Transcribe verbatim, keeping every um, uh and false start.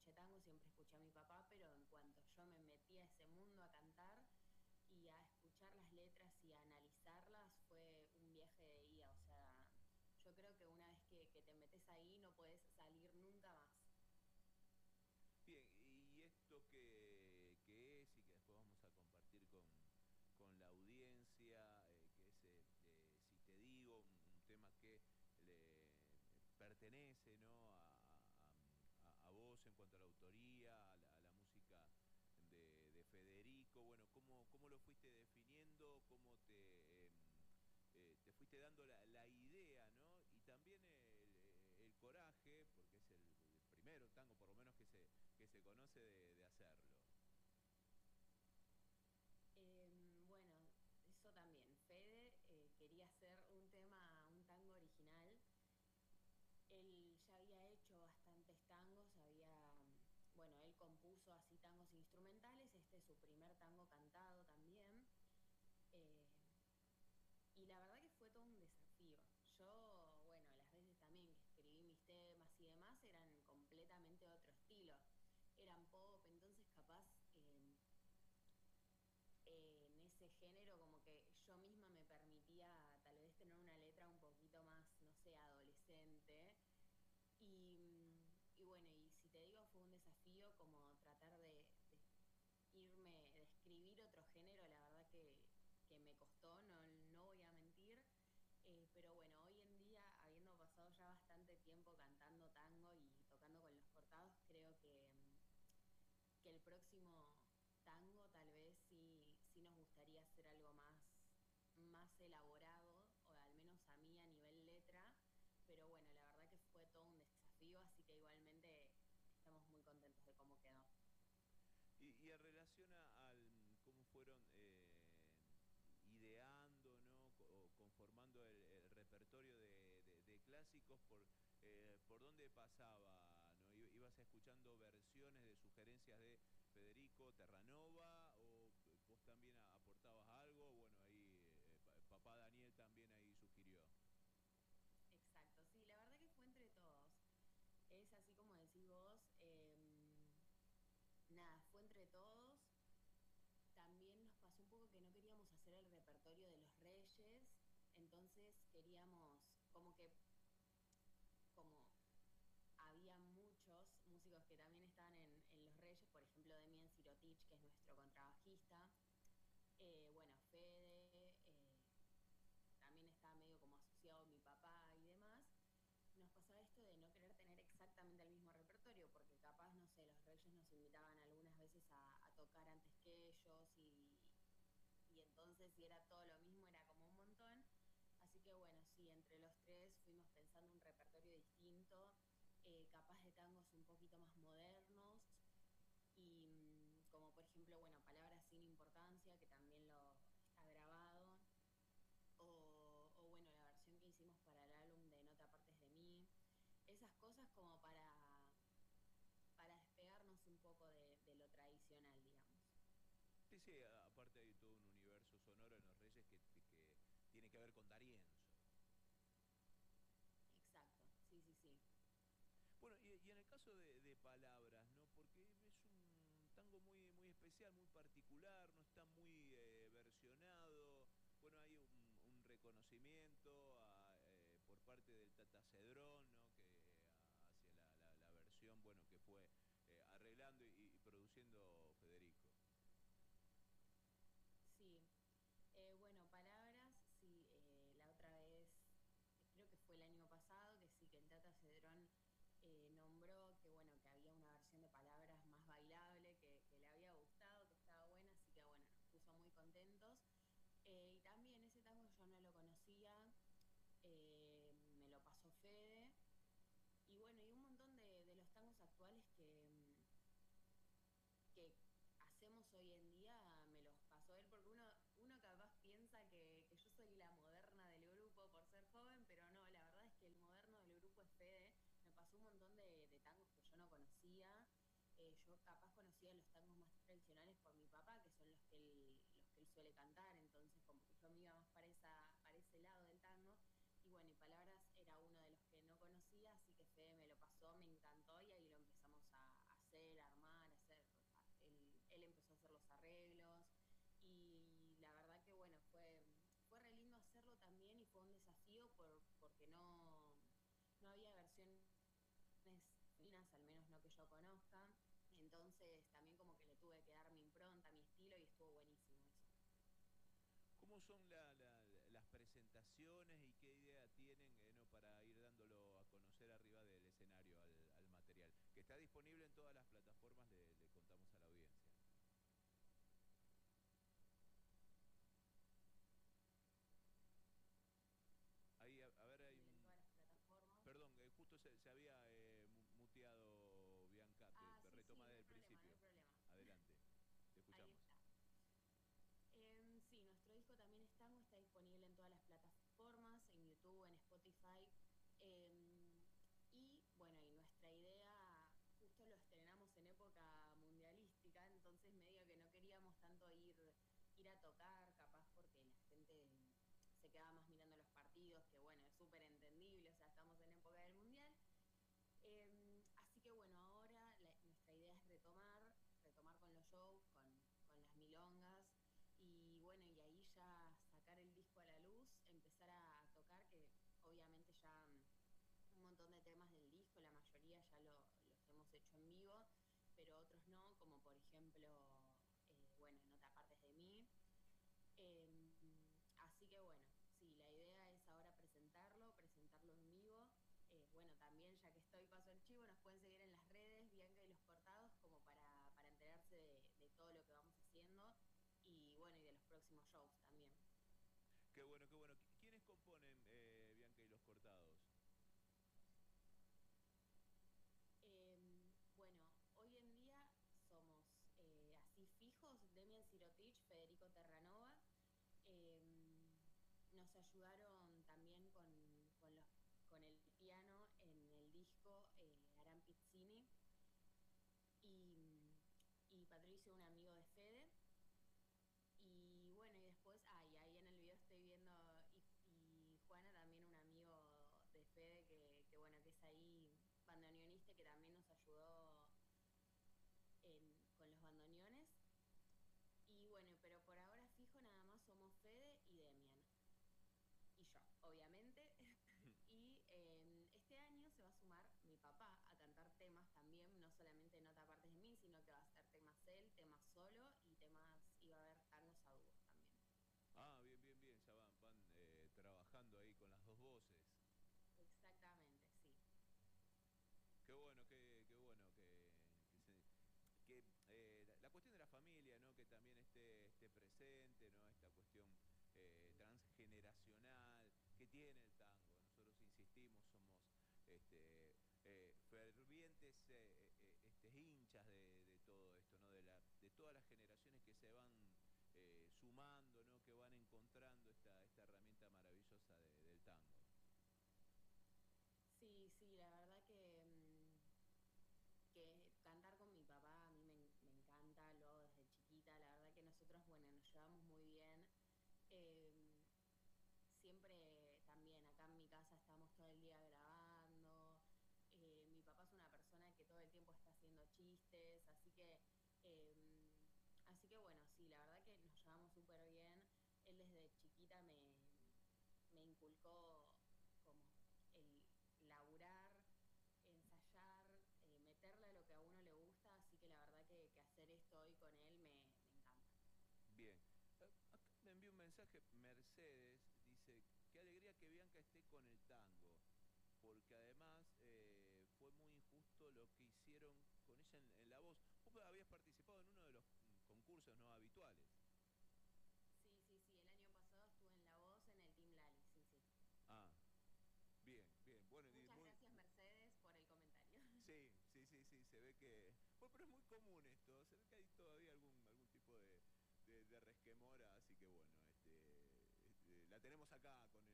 escuché tango, siempre escuché a mi papá, pero en cuanto yo me metí a ese mundo a cantar y a escuchar las letras y a analizarlas, fue un viaje de ida. O sea, yo creo que una vez que, que te metes ahí no podés salir nunca más. Bien, y esto que, que es y que después vamos a compartir con, con la audiencia, eh, que es, eh, eh, si te digo, un, un tema que le pertenece, ¿no? a, a- a- a vos en cuanto a la autoría, a la, a la música de, de Federico. Bueno, ¿cómo, cómo lo fuiste definiendo? ¿Cómo te, em, eh, te fuiste dando la, la idea, ¿no? Y también el, el coraje, porque es el, el primero tango, por lo menos que se, que se conoce de, de hacerlo. Em, bueno, eso también. Fede eh, quería hacer un tema, un tango original. Él ya había hecho bastantes tangos, había, bueno, él compuso así tangos instrumentales, este es su primer tango cantado también. Eh, y la verdad que fue todo un desafío. Yo, bueno, las veces también que escribí mis temas y demás eran completamente otro estilo. Eran pop, entonces capaz eh, eh, en ese género como que yo misma me permitía tal vez tener una letra un poquito más, no sé, adolescente. Y, mm, y bueno, y si te digo, fue un desafío como tratar de, de irme, de escribir otro género, la verdad que, que me costó, no, no voy a mentir. Eh, pero bueno, hoy en día, habiendo pasado ya bastante tiempo cantando tango y tocando con los cortados, creo que, mm, que el próximo tango tal vez sí, sí nos gustaría hacer algo más, más elaborado, o al menos a mí a nivel letra. Pero bueno, la verdad que fue todo un desafío, así que igualmente estamos muy contentos de cómo quedó. Y, y en relación a, al cómo fueron eh, ideando, ¿no? Co- o conformando el, el repertorio de, de- de clásicos, por, eh, por dónde pasaba, ¿no? I- ¿Ibas escuchando versiones de sugerencias de Federico Terranova o vos también a- aportabas algo? Bueno, ahí eh, pa- papá Daniel también ahí sugirió. Exacto, sí, la verdad que fue entre todos. Es así como decís vos, em, nada, fue entre todos. También nos pasó un poco que no queríamos hacer el repertorio de los Reyes, entonces queríamos como que, como había muchos músicos que también estaban en, en Los Reyes, por ejemplo, Demian Sirotich, que es nuestro contrabajista, eh, bueno, Fede, eh, también estaba medio como asociado a mi papá y demás. Nos pasaba esto de no querer tener exactamente el mismo repertorio, porque capaz, no sé, los Reyes nos invitaban algunas veces a, a tocar antes que ellos y, y entonces si era todo lo mismo era como un montón. Así que bueno, sí, entre los tres fuimos pensando un repertorio distinto, eh, capaz de tangos un poquito más modernos y mm, como por ejemplo, bueno, Palabras sin importancia, que también lo está grabado, o, o bueno, la versión que hicimos para el álbum de No te apartes de mí, esas cosas como para, para despegarnos un poco de, de lo tradicional, digamos. Sí, sí, a- aparte hay todo un universo sonoro en Los Reyes que, que tiene que ver con Darienzo. Exacto, sí, sí, sí. Bueno, y, y en el caso de, de palabras, ¿no? Porque es un tango muy, muy especial, muy particular, no está muy eh, versionado. Bueno, hay un, un reconocimiento a, eh, por parte del Tata Cedrón, ¿no? Que a- hacia la, la- la versión, bueno, que fue eh, arreglando y, y produciendo Federico. Sí, eh, bueno, palabras, sí, eh, la otra vez, eh, creo que fue el año pasado, que sí, que el Tata Cedrón eh, nombró que bueno, que había una versión de palabras más bailable, que, que le había gustado, que estaba buena, así que bueno, nos puso muy contentos. Eh, y también ese tango yo no lo conocía, eh, me lo pasó Fede, y bueno, y un montón de, de los tangos actuales que, mm, que hacemos hoy en día me los pasó él, porque uno, uno capaz piensa que, que yo soy la moderna del grupo por ser joven, pero no, la verdad es que el moderno del grupo es Fede. Me pasó un montón de, de tangos que yo no conocía. Eh, yo capaz conocía los tangos más tradicionales por mi papá, que son los que él, los que él suele cantar, entonces como que yo me iba más para, esa, para ese lado del tango. Y bueno, y Palabras era uno de los que no conocía, así que Fede me lo pasó, me encantó y ahí lo empezamos a hacer al menos no que yo conozca. Entonces también como que le tuve que dar mi impronta, mi estilo y estuvo buenísimo eso. ¿Cómo son la- la- las presentaciones y qué idea tienen eh, no, para ir dándolo a conocer arriba del escenario al, al material? Que está disponible en todas las plataformas, le, le contamos a la audiencia. Ahí, a, a ver, hay Disponible en un... todas las plataformas. Perdón, eh, justo se, se había eh, mu- muteado Bianca, te, Ah, te sí, retoma sí, no desde hay el problema, no hay principio. problema. Adelante, te Ahí escuchamos. está. Em, sí, nuestro disco también es tango, está disponible en todas las plataformas, en YouTube, en Spotify. Em, y bueno, y nuestra idea, justo lo estrenamos en época mundialística, entonces medio que no queríamos tanto ir, ir a tocar, capaz porque la gente se quedaba más mirando los partidos, que bueno, es súper entendible, o sea, estamos en época del mundial. Em, así que bueno, ahora la- nuestra idea es retomar, retomar con los shows, con, con las milongas y bueno, y ahí ya sacar el disco a la luz, empezar a, a tocar, que obviamente ya mm, un montón de temas del disco, la mayoría ya lo- los hemos hecho en vivo, pero otros no, como por ejemplo, eh, bueno, En otra partes de mí. Em, así que bueno, sí, la idea es ahora presentarlo, presentarlo en vivo. Eh, bueno, también ya que estoy paso el chivo, nos pueden seguir en las redes, Bianca y los Cortados, como para, para enterarse de, de todo lo que vamos haciendo y bueno, y de los próximos shows también. Qué bueno, qué bueno. ¿Qui- ¿Quiénes componen eh, Bianca y los Cortados? Em, bueno, hoy en día somos eh, así fijos, Demian Sirotich, Federico Terranova. em, Nos ayudaron también con, con, los, con el piano en el disco eh, Aram Pizzini y, y Patricio, un amigo de Fede. Y bueno, y después, ah, y ahí en el video estoy viendo, y, y Juana también, un amigo de Fede, que, que bueno, que es ahí bandoneonista, que también nos ayudó en- con los bandoneones. Y bueno, pero por ahora fijo nada más somos Fede y Demian. Y yo, obviamente. Y eh, este año se va a sumar mi papá a cantar temas también, no solamente Nota Partes de mí, sino que va a hacer temas él, temas solo y temas, y va a haber tangos a dúos también. Ah, bien, bien, bien, ya van, van eh, trabajando ahí con las dos voces. Exactamente, sí. Qué bueno, qué, qué bueno que, que, se- que, eh, la, la cuestión de la familia, ¿no? Que también esté, esté presente, ¿no? Esta cuestión eh, transgeneracional que tiene el tango. Nosotros insistimos, somos este, eh, fervientes eh, eh, este, hinchas de, de todo esto, ¿no? De la, de todas las generaciones que se van eh, sumando, ¿no? Que van encontrando esta, esta herramienta maravillosa de- del tango. Sí, sí, la verdad que, mm, que cantar con mi papá a mí me, me encanta, lo hago desde chiquita, la verdad que nosotros, bueno, nos llevamos muy bien. Eh, Siempre también acá en mi casa estamos todo el día grabando. Eh, mi papá es una persona que todo el tiempo está haciendo chistes, así que, eh, así que bueno, sí, la verdad que nos llevamos súper bien. Él desde chiquita me, me inculcó como el laburar, ensayar, eh, meterle a lo que a uno le gusta, así que la verdad que, que hacer esto hoy con él me, me encanta. Bien. Eh, Acá me envió un mensaje Mercedes, dice, qué alegría que Bianca esté con el tango, porque además eh, fue muy injusto lo que hicieron con ella en, en La Voz. Vos habías participado en uno de los mm, concursos no habituales. Sí, sí, sí, el año pasado estuve en La Voz en el Team Lali, sí, sí. Ah, bien, bien. Bueno, y Muchas muy... gracias Mercedes por el comentario. Sí, sí, sí, sí, se ve que... Bueno, pero es muy común esto, se ve que hay todavía algún, algún tipo de, de, de resquemor, así que bueno, este, este, la tenemos acá con el